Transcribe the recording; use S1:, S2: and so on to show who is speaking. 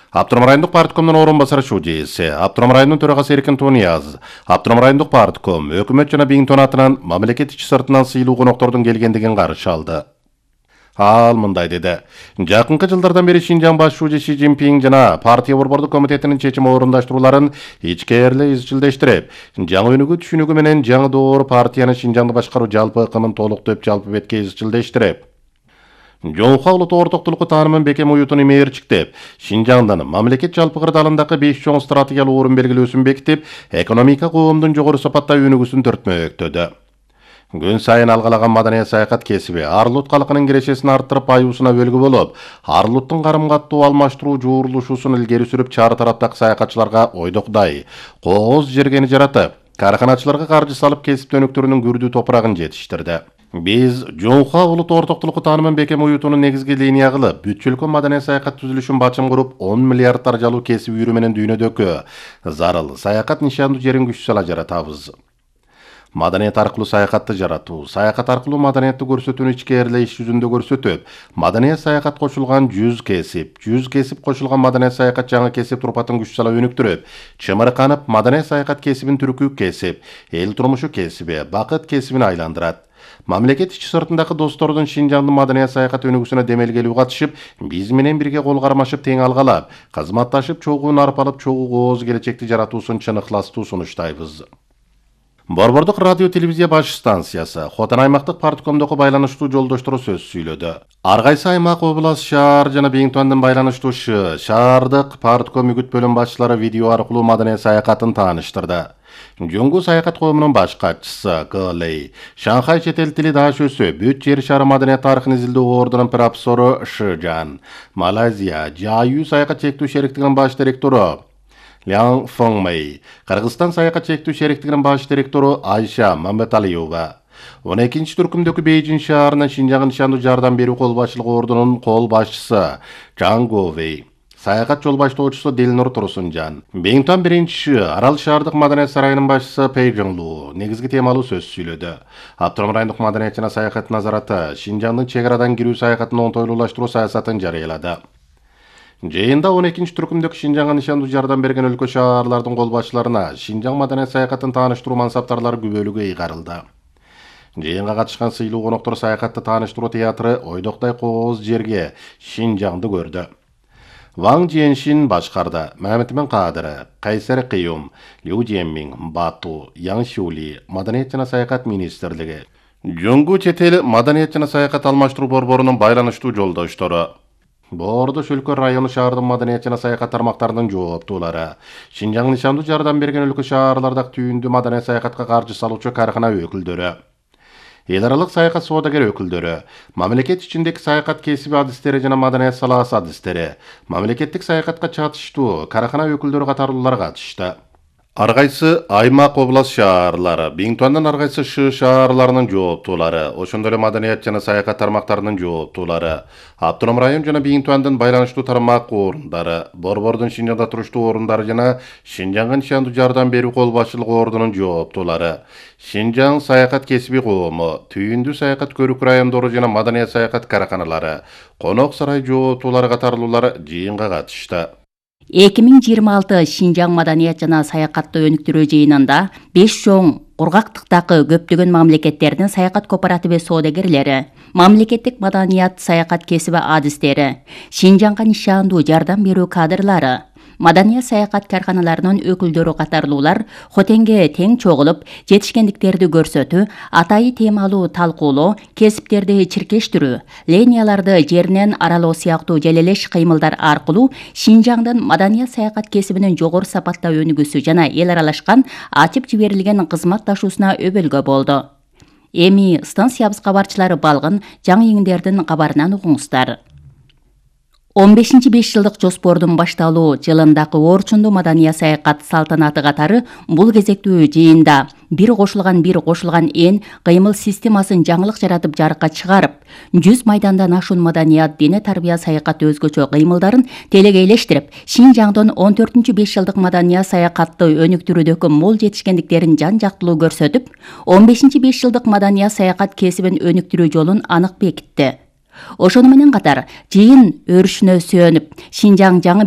S1: Автоном райондук парткомдун орун басары шужейси, Автоном районунун төрагасы Эркин Тунияз, Автоном райондук партком, өкмөт жана биңтон атынан мамлекет ичи сыртынан сыйлуу коноктордун келгендигин каршы алды. Ал мындай деди. Жакынкы жылдардан бери Шинжаң баш шужи Си Цзиньпин жана партия борбордук комитетинин чечими орундаштырууларын ичкээрле изчилдештирип, жаңы өнүгүү түшүнүгү менен жаңы доор партияны Шинжаңды башкаруу жалпы ыкымын толуктоп жалпы бетке изчилдештирип, Жоңхо улуттук ортоктулукку таанымын бекем уютун имээрчиктеп, Шинжаңдын мамлекет жалпы кырдаалындагы 5 чоң стратегиялык орун белгилөөсүн бекитип, экономика коомдун жогору сапатта өнүгүүсүн төртмөктөдү. Gün сайын алгалаган маданият саякат кесиби Арлут калкынын кирешесин арттырып аюусуна бөлгү болуп, Арлуттун карым-каттуу алмаштыруу жуурулушуусун илгери сүрүп, чары тараптагы саякатчыларга ойдокдай кооз жергени жаратып, карканачыларга каржы салып кесип өнүктөрүнүн күрдүү топурагын жетиштирди. Биз Жоңхо улуттук ортоктулукку таанымын бекем уютунун негизги линия кылып, бүт маданият саякат түзүлүшүн бачым куруп, 10 миллиард жалуу кесип үйрү менен дүйнөдөгү зарыл саякат нишандуу жерин күч сала жаратабыз. Маданият аркылуу саякатты жаратуу, саякат аркылуу маданиятты көрсөтүүнү ичкээрле иш жүзүндө көрсөтүп, маданият саякат кошулган 100 кесип кошулган маданият саякат жаңы кесип турпатын күч сала өнүктүрүп, чымырканып маданият саякат кесибин түркүү кесип, эл турмушу кесиби, бакыт кесибине айландырат. Мамлекет ичи сыртындагы достордун Шинжаңдын маданият саякат өнүгүүсүнө демелгелүү катышып, биз менен бирге кол кармашып тең алгалап, кызматташып чогуу нарып алып чогуу кооз келечекти жаратуусун чын ыхластуу сунуштайбыз. Борбордук радио телевизия баш станциясы Хотан аймактык парткомдогу байланыштуу жолдоштору сөз сүйлөдү. Ар кайсы аймак, област, шаар жана биңтондун байланыштуу шаардык партком үгүт бөлүм башчылары видео аркылуу маданият саякатын тааныштырды. Жоңгу саякат коомунун баш катчысы Гэлэй, Шанхай чет эл тили даашөсү, бүт жер шары маданият тарыхын изилдөө ордунун профессору Шижан, Малайзия Жаю саякат чектүү шериктигинин баш директору Лян Фэнгмэй, Кыргызстан саякат чектүү шериктигинин баш директору Айша Мамбеталиева, 12-чи түркүмдөгү Бейжин шаарына Шинжаңга нишандуу жардам берүү кол башчылык ордунун кол башчысы Чан Говей, саякат жол баштоочусу Дилнур Турсунжан, Биңтон 1-чи Арал шаардык маданият сарайынын башчысы Пэй Жоңлу негизги темалуу сөз сүйлөдү. Автоном райондук маданият жана саякат назараты Шинжаңдын чек арадан кирүү саякатын оңтойлуулаштыруу саясатын жарыялады. Жыйында 12-чи түркүмдөгү Шинжаңга нишандуу жардам берген өлкө шаарлардын кол башчыларына Шинжаң маданият саякатын тааныштыруу мансаптарлары күбөлүгү ыйгарылды. Жыйынга катышкан сыйлуу коноктор саякатты тааныштыруу театры ойдоктай кооз жерге Шинжаңды көрдү. Ван Жиэншин башкарды, Мамедмен Кадыры, Кайсер Кыюм, Лю Жиэнмин, Бату, Ян Шули, маданият жана саякат министрлиги, Жоңгу чет эл маданият жана саякат алмаштыруу борборунун байланыштуу жолдоштору, Бордош өлкө району шаардын маданият жана саякат тармактарынын жооптуулары, Шинжаң нишандуу жардам берген өлкө шаарлардагы түйүндүү маданият саякатка каржы салуучу каркана өкүлдөрү, эл аралык саякат соодагер өкүлдөрү, мамлекет ичиндеги саякат кесиби адистери жана маданият салаасы адистери, мамлекеттик саякатка чатыштуу каркана өкүлдөрү катарлуулар катышты. Ар кайсы аймак, област шаарлары, Биңтондун ар кайсы шаарларынын жооптуулары, ошондой эле маданият жана саякат тармактарынын жооптуулары, Автоном район жана Биңтондун байланыштуу тармак орундары, борбордун Шинжаңда туруштуу орундары жана Шинжаңга нишандуу жардам берүү кол башчылык ордунун жооптуулары, Шинжаң саякат кесиби коому, түйүндүү саякат көрүк райондору жана маданият саякат караканалары, конок сарай жооптуулары катарлуулар жыйынга катышты.
S2: 2026 Шинжаң маданият жана саякатты өнүктүрүү жыйынында 5 чоң кургактыктагы көптөгөн мамлекеттердин саякат кооперативи соодагерлери, мамлекеттик маданият саякат кесиби адистери, Шинжаңга нишандуу жардам берүү кадрлары, маданият саякат карканаларынын өкүлдөрү катарлуулар Хотенге тең чогулуп, жетишкендиктерди көрсөтүү, атайы темалуу талкуулоо, кесиптерди чиркештирүү, линияларды жеринен аралоо сыяктуу желелеш кыймылдар аркылуу Шинжаңдын маданият саякат кесибинин жогору сапатта өнүгүүсү жана эл аралашкан ачып жиберилген кызматташуусуна өбөлгө болду. Эми станциябыз кабарчылары балгын жаңы иңдердин кабарынан угуңуздар. 15-ci 5 жылдык жоспордун башталуу жылындагы орчундуу маданият саякат салтанаты катары бул кезектүү жыйында бир кошулган эн кыймыл системасын жаңылык жаратып жарыкка чыгарып, 100 майдандан ашуун маданият, дене тарбия саякат өзгөчө кыймылдарын телегейлештирип, Шинжаңдын 14-5 жылдык маданият саякатты өнүктүрүүдөгү мол жетишкендиктерин жан жактылуу көрсөтүп, 15-5 жылдык маданият саякат кесибин өнүктүрүү жолун анык бекитти. Ошону менен катар жыйын өрүшүнө сүйөнүп, Шинжаң жаңы